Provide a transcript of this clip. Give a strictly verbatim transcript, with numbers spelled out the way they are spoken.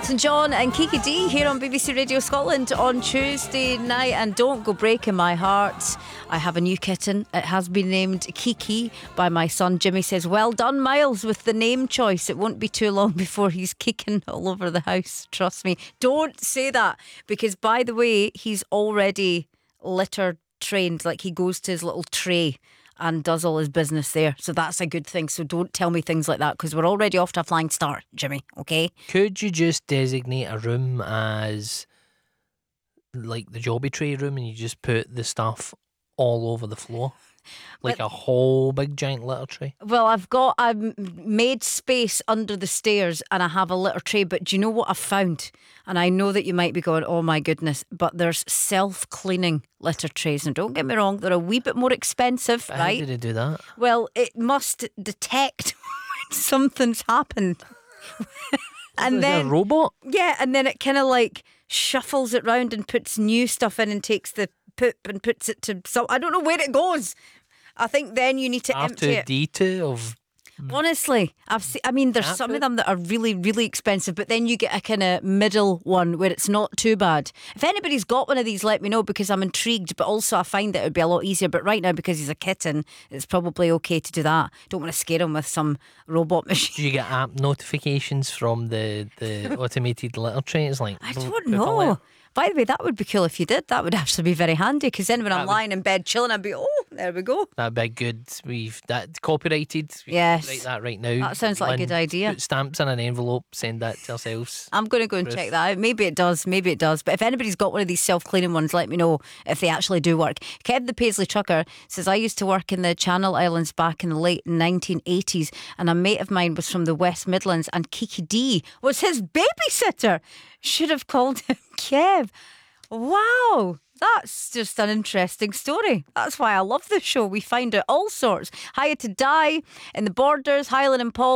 Elton John and Kiki D here on B B C Radio Scotland on Tuesday night. And don't go breaking my heart, I have a new kitten. It has been named Kiki by my son Jimmy. Says, well done Miles with the name choice. It won't be too long before he's kicking all over the house, trust me. Don't say that, because by the way, he's already litter trained. Like, he goes to his little tray and does all his business there, so that's a good thing. So don't tell me things like that, because we're already off to a flying start, Jimmy. Okay, could you just designate a room as like the jobby tray room, and you just put the stuff all over the floor, like well, a whole big giant litter tray? Well, I've got I've made space under the stairs, and I have a litter tray. But do you know what I've found? And I know that you might be going, oh my goodness, but there's self-cleaning litter trays. And don't get me wrong, they're a wee bit more expensive, How right? did it do that? Well, it must detect when something's happened. And Is it then a robot? Yeah, and then it kind of like shuffles it round and puts new stuff in and takes the poop and puts it to some. I don't know where it goes. I think then you need to empty it. R two D two of Honestly, I've seen, I mean, there's Cat some food? of them that are really, really expensive, but then you get a kind of middle one where it's not too bad. If anybody's got one of these, let me know, because I'm intrigued, but also I find that it would be a lot easier. But right now, because he's a kitten, it's probably okay to do that. Don't want to scare him with some robot machine. Do you get app notifications from the, the automated litter tray? It's like, I poop don't alert. know. By the way, that would be cool if you did. That would actually be very handy, because then when I'm That would- lying in bed chilling, I'd be, oh, there we go. That'd be good. We've that copyrighted. We Yes. write that right now. That sounds like a Lynn, good idea. Put stamps in an envelope, send that to ourselves. I'm going to go and Proof. check that out. Maybe it does, maybe it does. But if anybody's got one of these self-cleaning ones, let me know if they actually do work. Kev the Paisley Trucker says, I used to work in the Channel Islands back in the late nineteen eighties, and a mate of mine was from the West Midlands, and Kiki D was his babysitter. Should have called him Kev. Wow, that's just an interesting story. That's why I love this show. We find out all sorts. Hiya to Di in the Borders, Highland and Paul.